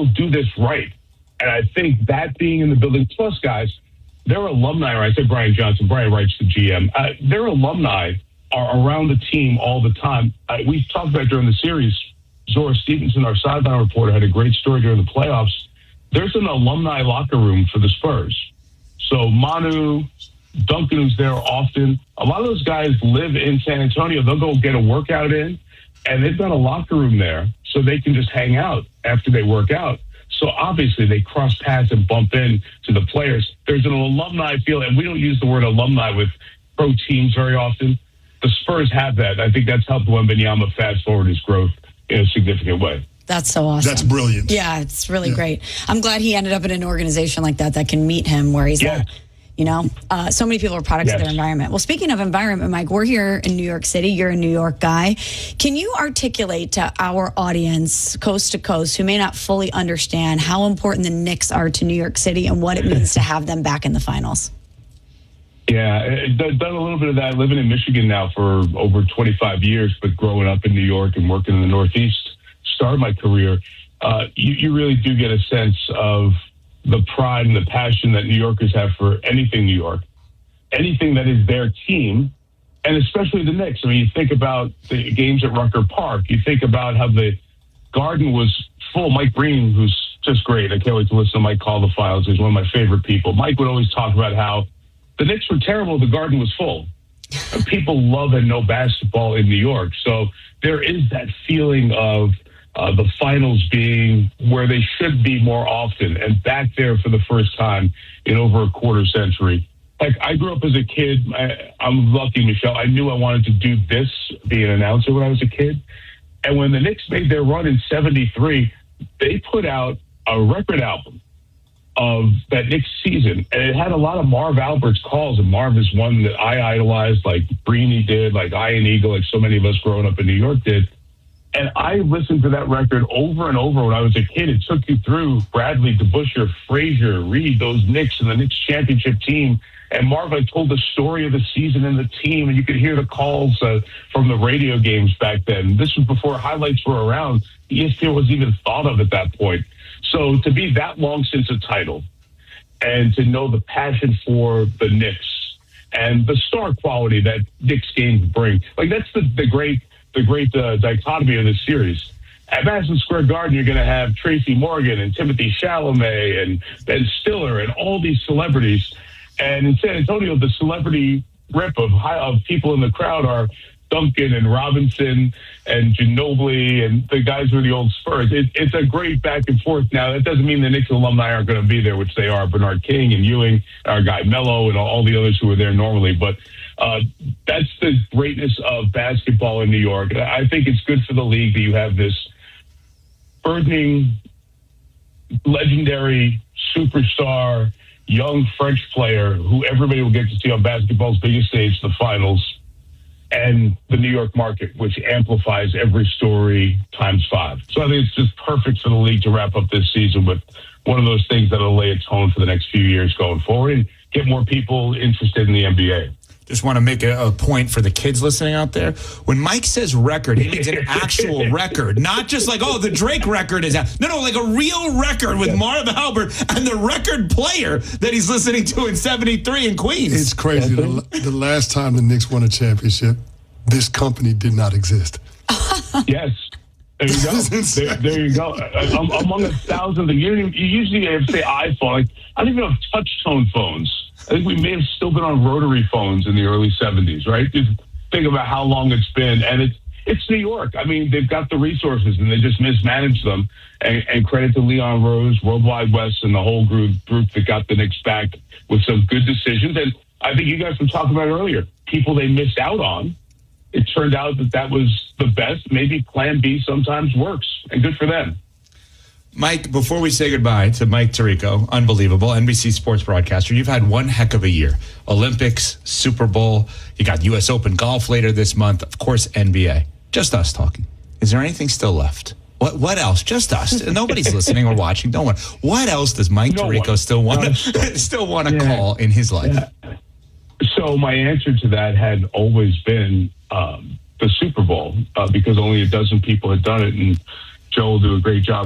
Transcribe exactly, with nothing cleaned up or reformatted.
they'll do this right. And I think that being in the building, plus guys, their alumni, or I said Brian Johnson, Brian Wright's the G M, uh, their alumni are around the team all the time. Uh, we talked about during the series, Zora Stevenson, our sideline reporter, had a great story during the playoffs. There's an alumni locker room for the Spurs. So Manu, Duncan, who's there often, a lot of those guys live in San Antonio. They'll go get a workout in, and they've got a locker room there so they can just hang out after they work out. So obviously they cross paths and bump in to the players. There's an alumni feel, and we don't use the word alumni with pro teams very often. The Spurs have that. I think that's helped Wembanyama fast forward his growth in a significant way. That's so awesome. That's brilliant. Yeah, it's really yeah. great. I'm glad he ended up in an organization like that that can meet him where he's yeah. at. You know, uh, so many people are products yes. of their environment. Well, speaking of environment, Mike, we're here in New York City. You're a New York guy. Can you articulate to our audience, coast to coast, who may not fully understand how important the Knicks are to New York City and what it means to have them back in the finals? Yeah, I've done a little bit of that, living in Michigan now for over twenty-five years, but growing up in New York and working in the Northeast, started my career, uh, you, you really do get a sense of the pride and the passion that New Yorkers have for anything New York, anything that is their team, and especially the Knicks. I mean, you think about the games at Rucker Park. You think about how the Garden was full. Mike Breen, who's just great. I can't wait to listen to Mike call the files. He's one of my favorite people. Mike would always talk about how the Knicks were terrible. The Garden was full. People love and know basketball in New York. So there is that feeling of Uh, the finals being where they should be more often and back there for the first time in over a quarter century. Like, I grew up as a kid. I, I'm lucky, Michelle. I knew I wanted to do this, be an announcer when I was a kid. And when the Knicks made their run in seventy-three, they put out a record album of that Knicks season. And it had a lot of Marv Albert's calls. And Marv is one that I idolized, like Breeny did, like Ian Eagle, like so many of us growing up in New York did. And I listened to that record over and over when I was a kid. It took you through Bradley, DeBusschere, Frazier, Reed, those Knicks and the Knicks championship team. And Marv told the story of the season and the team, and you could hear the calls uh, from the radio games back then. This was before highlights were around. E S P N wasn't even thought of at that point. So to be that long since a title and to know the passion for the Knicks and the star quality that Knicks games bring, like that's the, the great... the great uh, dichotomy of this series. At Madison Square Garden, you're going to have Tracy Morgan and Timothy Chalamet and Ben Stiller and all these celebrities. And in San Antonio, the celebrity rip of high, of people in the crowd are Duncan and Robinson and Ginobili and the guys who are the old Spurs. It, it's a great back and forth. Now, that doesn't mean the Knicks alumni aren't going to be there, which they are. Bernard King and Ewing, our guy Mello, and all the others who are there normally. But Uh, that's the greatness of basketball in New York. I think it's good for the league that you have this burgeoning, legendary, superstar, young French player who everybody will get to see on basketball's biggest stage, the finals, and the New York market, which amplifies every story times five. So I think it's just perfect for the league to wrap up this season with one of those things that'll lay a tone for the next few years going forward and get more people interested in the N B A. Just want to make a, a point for the kids listening out there. When Mike says record, he means an actual record, not just like, oh, the Drake record is out. No, no, like a real record with Marv Albert and the record player that he's listening to in seventy-three in Queens. It's crazy. The, the last time the Knicks won a championship, this company did not exist. Yes. There you go. There, there you go. Um, among a thousand, you, you usually have to say iPhone. Like, I don't even have touch tone phones. I think we may have still been on rotary phones in the early seventies, right? Just think about how long it's been. And it's it's New York. I mean, they've got the resources, and they just mismanaged them. And, and credit to Leon Rose, Worldwide West, and the whole group, group that got the Knicks back with some good decisions. And I think you guys were talking about earlier, people they missed out on. It turned out that that was the best. Maybe plan B sometimes works, and good for them. Mike, before we say goodbye to Mike Tirico, unbelievable, N B C sports broadcaster, you've had one heck of a year. Olympics, Super Bowl, you got U S Open golf later this month, of course, N B A. Just us talking. Is there anything still left? What What else? Just us. Nobody's listening or watching. Don't worry. What else does Mike no Tirico one. still want to still want to yeah. call in his life? Yeah. So my answer to that had always been um, the Super Bowl, uh, because only a dozen people had done it, and Joe will do a great job